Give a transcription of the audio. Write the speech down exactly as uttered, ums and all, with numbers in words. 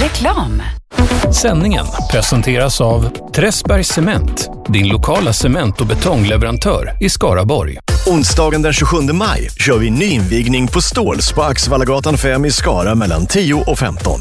Reklam. Sändningen presenteras av Träsbergs Cement, din lokala cement- och betongleverantör i Skaraborg. Onsdagen den tjugosjunde maj kör vi nyinvigning på Ståls på Axvallagatan fem i Skara mellan tio och femton.